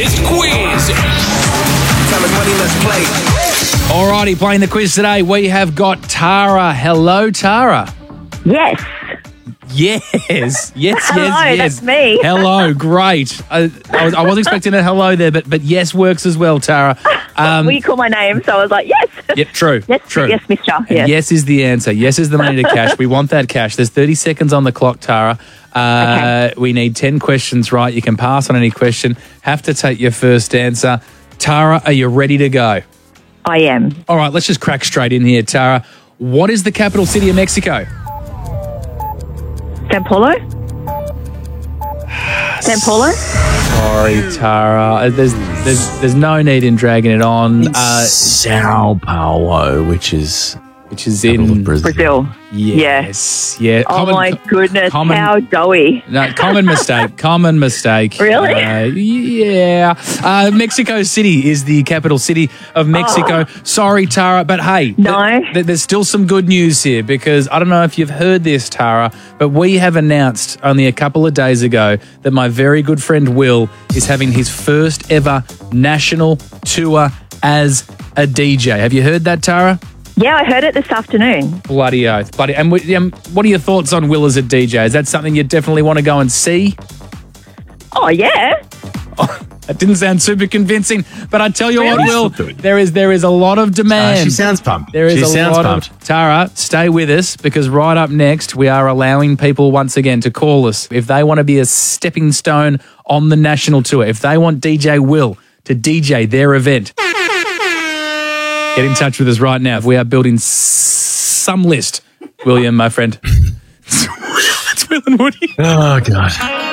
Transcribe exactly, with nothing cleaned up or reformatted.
biggest quiz. Time is money, let's play. Alrighty, playing the quiz today, we have got Tara. Hello, Tara. Yes. Yes, yes, yes, Hello, yes. that's me. Hello, great. I, I, was, I wasn't expecting a hello there, but but yes works as well, Tara. Um, well, you call my name, so I was like, yes. Yep, true, Yes, true. yes, mister. And Yes. yes is the answer. Yes is the money to cash. We want that cash. There's thirty seconds on the clock, Tara. Uh, We need ten questions right. You can pass on any question. Have to take your first answer. Tara, are you ready to go? I am. All right, let's just crack straight in here, Tara. What is the capital city of Mexico? San Paulo? San Paulo? Sorry, Tara. Uh, There's there's there's no need in dragging it on. Uh, Sao Paulo, which is which is capital of in Brazil. Brazil. yes, yeah. Oh, Common- my goodness. common- How doughy. No, common mistake. Common mistake. Really? Uh, yeah. Uh, Mexico City is the capital city of Mexico. Sorry, Tara, but hey, No. th- th- there's still some good news here because I don't know if you've heard this, Tara, but we have announced only a couple of days ago that my very good friend Will is having his first ever national tour as a D J. Have you heard that, Tara? Yeah, I heard it this afternoon. Bloody oath. Bloody. And we- um, what are your thoughts on Will as a D J? Is that something you definitely want to go and see? Oh, yeah. That didn't sound super convincing, but I tell you what, Really? Will, there is there is a lot of Uh, demand. she sounds pumped. There is she a sounds lot pumped. of Tara. Stay with us because right up next we are allowing people once again to call us if they want to be a stepping stone on the national tour. If they want D J Will to D J their event, get in touch with us right now. We are building s- some list, William, my friend. That's Will and Woody. Oh, God.